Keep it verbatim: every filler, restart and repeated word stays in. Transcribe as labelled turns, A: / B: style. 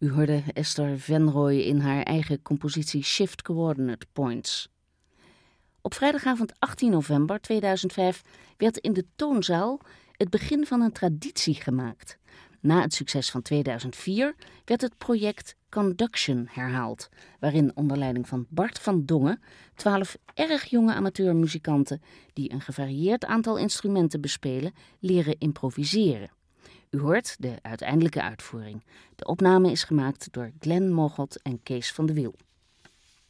A: U hoorde Esther Venrooy in haar eigen compositie Shift Coordinate Points. Op vrijdagavond achttien november tweeduizend vijf werd in de Toonzaal het begin van een traditie gemaakt. Na het succes van tweeduizend vier werd het project Conduction herhaald, waarin onder leiding van Bart van Dongen twaalf erg jonge amateurmuzikanten die een gevarieerd aantal instrumenten bespelen, leren improviseren. U hoort de uiteindelijke uitvoering. De opname is gemaakt door Glenn Mogot en Kees van de Wiel.